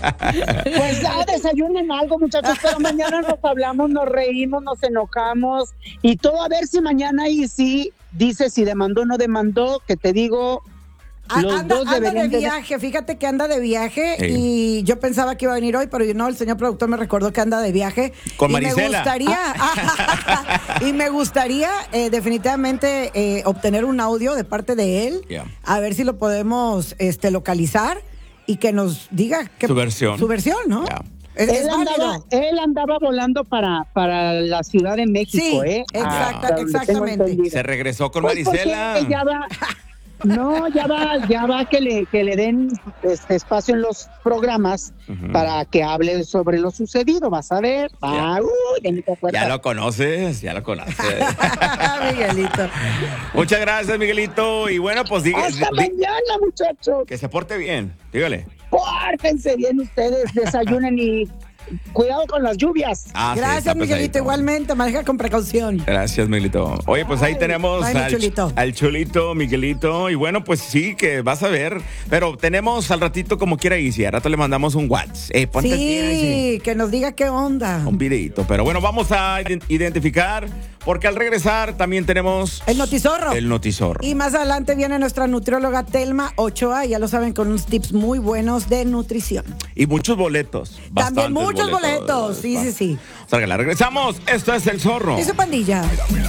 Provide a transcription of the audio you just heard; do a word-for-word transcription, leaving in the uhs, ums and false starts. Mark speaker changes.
Speaker 1: Pues ya desayunen algo, muchachos, pero mañana nos hablamos, nos reímos, nos enojamos y todo a ver si mañana ahí sí dice si demandó o no demandó, que te digo. Los
Speaker 2: anda,
Speaker 1: dos
Speaker 2: anda
Speaker 1: deberían
Speaker 2: de
Speaker 1: de-
Speaker 2: viaje, fíjate que anda de viaje
Speaker 3: Sí.
Speaker 2: y yo pensaba que iba a venir hoy, pero no, el señor productor me recordó que anda de viaje.
Speaker 3: Con
Speaker 2: y
Speaker 3: Marisela.
Speaker 2: me gustaría, y me gustaría eh, definitivamente eh, obtener un audio de parte de él,
Speaker 3: Yeah.
Speaker 2: a ver si lo podemos este, localizar y que nos diga que,
Speaker 3: Su versión.
Speaker 2: Su versión, ¿no?
Speaker 3: Yeah.
Speaker 2: Es, es
Speaker 1: Él andaba,
Speaker 2: válido.
Speaker 1: él andaba volando para, para la Ciudad de México,
Speaker 2: Sí,
Speaker 1: ¿eh?
Speaker 2: exacta-
Speaker 1: Hasta donde tengo
Speaker 2: exactamente.
Speaker 1: entendido.
Speaker 3: Se regresó con
Speaker 1: Pues porque
Speaker 3: Marisela.
Speaker 1: ya va, no, ya va, ya va que le, que le den este espacio en los programas
Speaker 3: Ujú.
Speaker 1: para que hable sobre lo sucedido, vas a ver.
Speaker 3: Ya.
Speaker 1: Ah, uy, de mi te acuerdas.
Speaker 3: Ya lo conoces, ya lo conoces.
Speaker 2: Miguelito.
Speaker 3: Muchas gracias, Miguelito. Y bueno, pues diga,
Speaker 1: Hasta
Speaker 3: di-
Speaker 1: mañana, muchachos.
Speaker 3: que se porte bien. Dígale.
Speaker 1: Pórtense bien ustedes, desayunen y cuidado con las lluvias.
Speaker 3: Ah, sí,
Speaker 2: Gracias,
Speaker 3: está
Speaker 2: Miguelito.
Speaker 3: pesadito.
Speaker 2: Igualmente, maneja con precaución.
Speaker 3: Gracias, Miguelito. Oye, pues ahí
Speaker 2: Ay,
Speaker 3: tenemos
Speaker 2: ay, mi
Speaker 3: al,
Speaker 2: chulito.
Speaker 3: al chulito, Miguelito. Y bueno, pues sí, que vas a ver. Pero tenemos al ratito como quiera Easy. Al rato le mandamos un WhatsApp. Eh, ponte al día, Easy.
Speaker 2: Sí, que nos diga qué onda.
Speaker 3: Un videito. Pero bueno, vamos a ident- identificar, porque al regresar también tenemos
Speaker 2: El notizorro.
Speaker 3: el notizorro.
Speaker 2: Y más adelante viene nuestra nutrióloga Telma Ochoa, ya lo saben, con unos tips muy buenos de nutrición.
Speaker 3: Y muchos boletos.
Speaker 2: También
Speaker 3: bastantes
Speaker 2: muchos boletos, sí, sí, sí.
Speaker 3: Salga, regresamos. Esto es El Zorro.
Speaker 2: Y su pandilla.